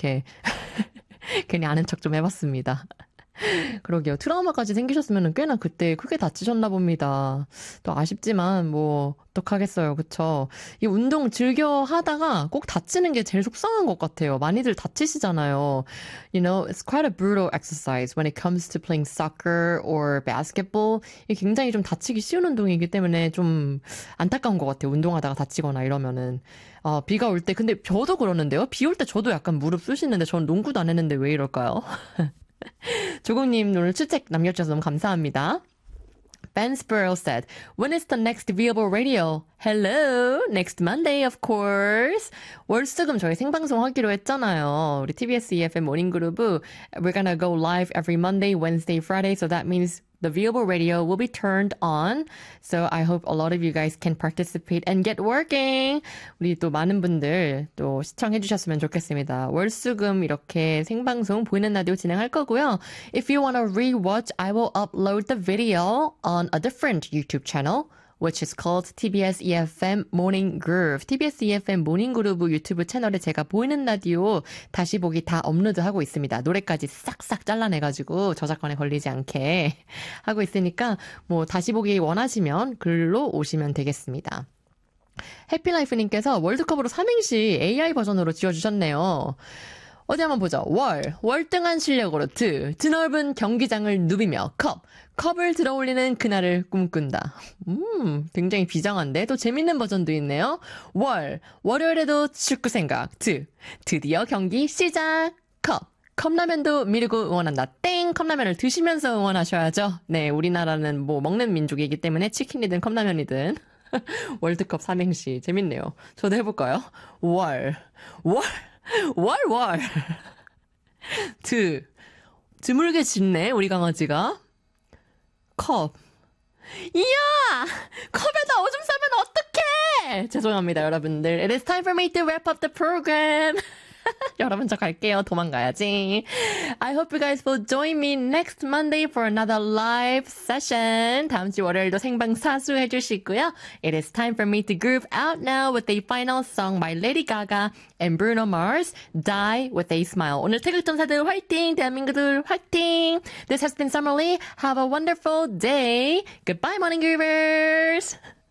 이렇게 괜히 아는 척 좀 해봤습니다. 그러게요. 트라우마까지 생기셨으면 꽤나 그때 크게 다치셨나 봅니다. 또 아쉽지만 뭐 어떡하겠어요. 그쵸? 이 운동 즐겨 하다가 꼭 다치는 게 제일 속상한 것 같아요. 많이들 다치시잖아요. You know, it's quite a brutal exercise when it comes to playing soccer or basketball. 이게 굉장히 좀 다치기 쉬운 운동이기 때문에 좀 안타까운 것 같아요. 운동하다가 다치거나 이러면은. 비가 올 때, 근데 저도 그러는데요. 비 올 때 저도 약간 무릎 쑤시는데 저는 농구도 안 했는데 왜 이럴까요? 조국님 오늘 출첵 남겨주셔서 너무 감사합니다. Ben Sparrow said, when is the next Viable Radio? Hello, next Monday, of course. 월수금 저희 생방송 하기로 했잖아요. 우리 TBS EFM 모닝그룹, we're gonna go live every Monday, Wednesday, Friday, so that means the Viable Radio will be turned on. So I hope a lot of you guys can participate and get working. 우리 또 많은 분들 또 시청해 주셨으면 좋겠습니다. 월수금 이렇게 생방송 보이는 라디오 진행할 거고요. If you want to rewatch, I will upload the video on a different YouTube channel. which is called TBS EFM Morning Groove. TBS EFM Morning Groove 유튜브 채널에 제가 보이는 라디오 다시 보기 다 업로드하고 있습니다. 노래까지 싹싹 잘라내가지고 저작권에 걸리지 않게 하고 있으니까 뭐 다시 보기 원하시면 글로 오시면 되겠습니다. 해피라이프님께서 월드컵으로 삼행시 AI 버전으로 지어주셨네요. 어디 한번 보죠. 월등한 실력으로 드넓은 경기장을 누비며 컵을 들어올리는 그날을 꿈꾼다. 굉장히 비장한데 또 재밌는 버전도 있네요. 월요일에도 축구 생각, 드디어 경기 시작, 컵라면도 미루고 응원한다. 땡! 컵라면을 드시면서 응원하셔야죠. 네, 우리나라는 뭐 먹는 민족이기 때문에 치킨이든 컵라면이든 월드컵 삼행시 재밌네요. 저도 해볼까요? 월. 드물게 짖네, 우리 강아지가. 컵. 이야! 컵에다 오줌 싸면 어떡해! 죄송합니다, 여러분들. It is time for me to wrap up the program. 여러분, 저 갈게요. 도망가야지. I hope you guys will join me next Monday for another live session. 다음 주 월요일도 생방 사수해 주시고요. It is time for me to groove out now with a final song by Lady Gaga and Bruno Mars, Die with a Smile. 오늘 태극전사들 화이팅! 대한민국들 화이팅! This has been Summer Lee. Have a wonderful day. Goodbye, Morning Groovers!